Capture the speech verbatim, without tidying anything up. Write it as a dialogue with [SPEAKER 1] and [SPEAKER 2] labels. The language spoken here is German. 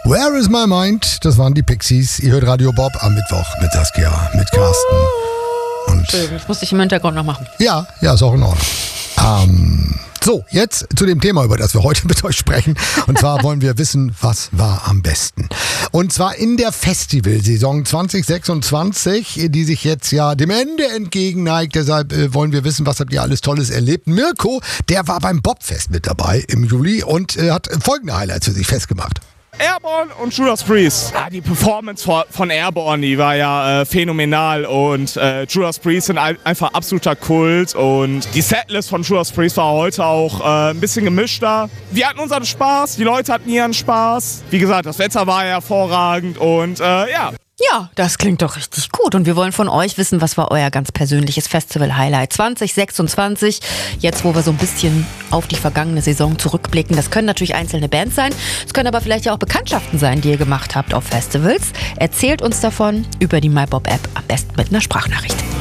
[SPEAKER 1] Where is my mind? Das waren die Pixies. Ihr hört Radio Bob am Mittwoch mit Saskia, mit Carsten. Und
[SPEAKER 2] Schön, das musste ich im Hintergrund noch machen.
[SPEAKER 1] Ja, ja, ist auch in Ordnung. Ähm, so, jetzt zu dem Thema, über das wir heute mit euch sprechen. Und zwar wollen wir wissen, was war am besten. Und zwar in der Festivalsaison zwanzig sechsundzwanzig, die sich jetzt ja dem Ende entgegenneigt. Deshalb äh, wollen wir wissen, was habt ihr alles Tolles erlebt. Mirko, der war beim Bobfest mit dabei im Juli und äh, hat folgende Highlights für sich festgemacht.
[SPEAKER 3] Airborne und Judas Priest. Ja, die Performance von Airborne, die war ja äh, phänomenal und äh, Judas Priest sind ein, einfach absoluter Kult und die Setlist von Judas Priest war heute auch äh, ein bisschen gemischter. Wir hatten unseren Spaß, die Leute hatten ihren Spaß. Wie gesagt, das Wetter war ja hervorragend und äh, ja.
[SPEAKER 2] Ja, das klingt doch richtig gut. Und wir wollen von euch wissen, was war euer ganz persönliches Festival-Highlight zwanzig sechsundzwanzig? Jetzt, wo wir so ein bisschen auf die vergangene Saison zurückblicken. Das können natürlich einzelne Bands sein. Es können aber vielleicht ja auch Bekanntschaften sein, die ihr gemacht habt auf Festivals. Erzählt uns davon über die MyBob-App, am besten mit einer Sprachnachricht.